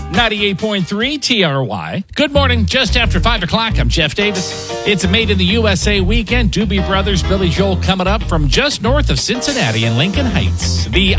98.3 TRY. Good morning. Just after 5 o'clock, I'm Jeff Davis. It's a Made in the USA weekend. Doobie Brothers, Billy Joel coming up from just north of Cincinnati in Lincoln Heights. The